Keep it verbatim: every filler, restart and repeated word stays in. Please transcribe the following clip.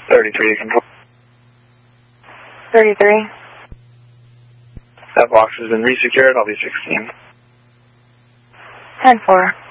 thirty-three, control. thirty-three. That box has been resecured. I'll be sixteen. ten four.